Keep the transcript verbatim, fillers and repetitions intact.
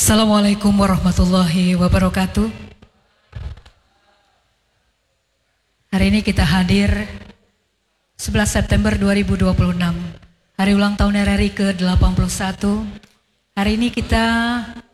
Assalamualaikum warahmatullahi wabarakatuh. Hari ini kita hadir sebelas September dua ribu dua puluh enam, hari ulang tahun R R I ke delapan puluh satu. Hari ini kita